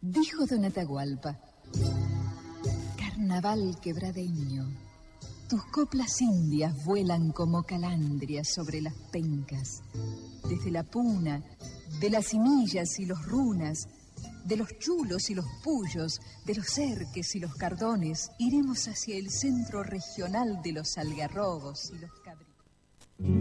Dijo don Atahualpa: carnaval quebradeño, tus coplas indias vuelan como calandrias sobre las pencas. Desde la puna, de las simillas y los runas, de los chulos y los puyos, de los cerques y los cardones, iremos hacia el centro regional de los algarrobos y los